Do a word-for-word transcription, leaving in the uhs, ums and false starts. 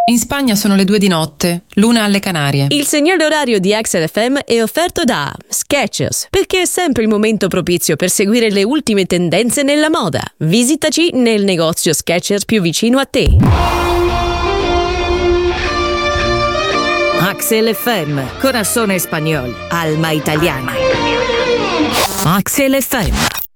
In Spagna sono le due di notte, l'una alle Canarie. Il segnale orario di Axel F M è offerto da Skechers, perché è sempre il momento propizio per seguire le ultime tendenze nella moda. Visitaci nel negozio Skechers più vicino a te. Axel F M, corazón español, alma italiana. Axel F M.